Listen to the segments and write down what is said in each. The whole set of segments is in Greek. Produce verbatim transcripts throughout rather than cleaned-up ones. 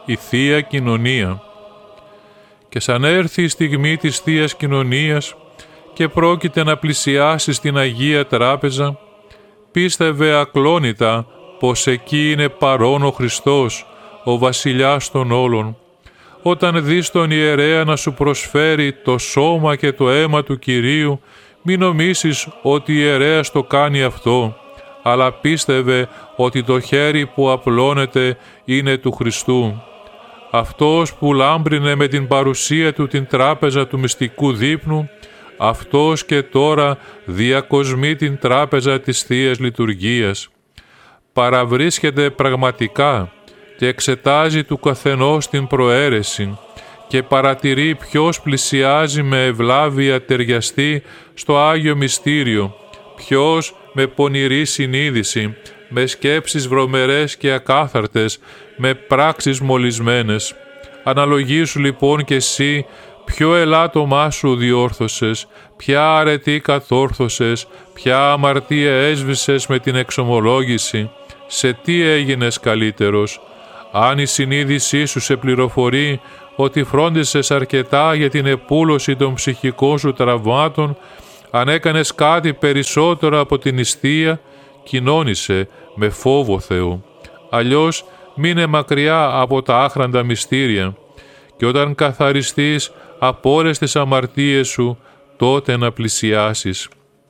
η Θεία Κοινωνία. Και σαν έρθει η στιγμή της Θείας Κοινωνίας και πρόκειται να πλησιάσει στην Αγία Τράπεζα, πίστευε ακλόνητα πως εκεί είναι παρόν ο Χριστός, ο Βασιλιάς των όλων. Όταν δεις τον ιερέα να σου προσφέρει το σώμα και το αίμα του Κυρίου, μην νομίσεις ότι ο ιερέας το κάνει αυτό, αλλά πίστευε ότι το χέρι που απλώνεται είναι του Χριστού. Αυτός που λάμπρινε με την παρουσία του την τράπεζα του μυστικού δείπνου, αυτός και τώρα διακοσμεί την τράπεζα της Θείας Λειτουργίας. Παραβρίσκεται πραγματικά και εξετάζει του καθενός την προαίρεση και παρατηρεί ποιος πλησιάζει με ευλάβεια ταιριαστή στο Άγιο Μυστήριο, ποιος με πονηρή συνείδηση, με σκέψεις βρωμερές και ακάθαρτες, με πράξεις μολυσμένες. Αναλογήσου λοιπόν και εσύ ποιο ελάττωμά σου διόρθωσες, ποια αρετή κατόρθωσες, ποια αμαρτία έσβησες με την εξομολόγηση, σε τι έγινες καλύτερος. Αν η συνείδησή σου σε πληροφορεί ότι φρόντισες αρκετά για την επούλωση των ψυχικών σου τραυμάτων, αν έκανες κάτι περισσότερο από την νηστεία, κοινώνησε με φόβο Θεού. Αλλιώς μείνε μακριά από τα άχραντα μυστήρια και όταν καθαριστείς από όλες τις αμαρτίες σου, τότε να πλησιάσεις.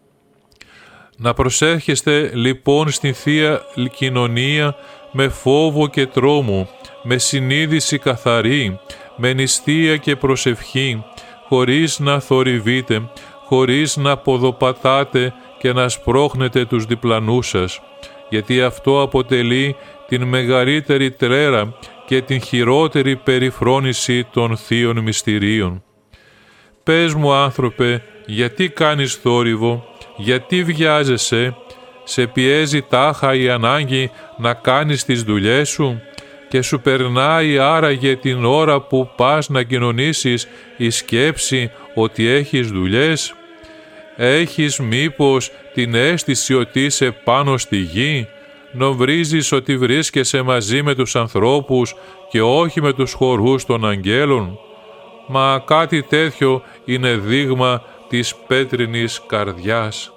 Να προσέρχεστε λοιπόν στην Θεία Κοινωνία με φόβο και τρόμο, με συνείδηση καθαρή, με νηστεία και προσευχή, χωρίς να θορυβείτε, χωρίς να ποδοπατάτε και να σπρώχνετε τους διπλανούς σας, γιατί αυτό αποτελεί την μεγαλύτερη τρέρα και την χειρότερη περιφρόνηση των Θείων Μυστηρίων. Πες μου άνθρωπε, γιατί κάνεις θόρυβο, γιατί βιάζεσαι, σε πιέζει τάχα η ανάγκη να κάνεις τις δουλειές σου και σου περνάει άραγε την ώρα που πας να κοινωνήσεις η σκέψη ότι έχεις δουλειές. Έχεις μήπως την αίσθηση ότι είσαι πάνω στη γη, νομβρίζεις ότι βρίσκεσαι μαζί με τους ανθρώπους και όχι με τους χορούς των αγγέλων. Μα κάτι τέτοιο είναι δείγμα της πέτρινης καρδιάς.